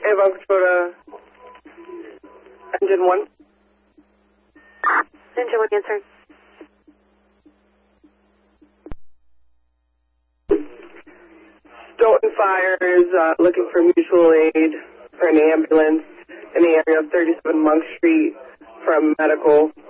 Avon Dakota, engine 1. Engine 1, answer. Stoughton Fire is looking for mutual aid for an ambulance in the area of 37 Monk Street from medical.